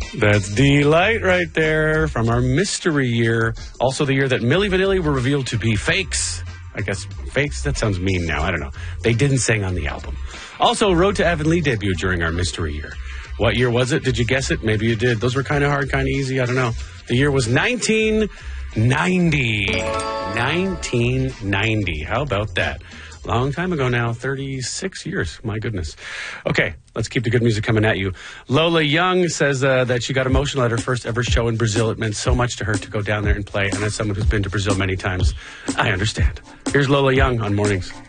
That's Delight right there from our mystery year. Also the year that Milli Vanilli were revealed to be fakes. I guess fakes? That sounds mean now. I don't know. They didn't sing on the album. Also, Road to Avonlea debuted during our mystery year. What year was it? Did you guess it? Maybe you did. Those were kind of hard, kind of easy. I don't know. The year was 1990. 1990. How about that? Long time ago now, 36 years. My goodness. Okay, let's keep the good music coming at you. Lola Young says that she got emotional at her first ever show in Brazil. It meant so much to her to go down there and play. And as someone who's been to Brazil many times, I understand. Here's Lola Young on Mornings.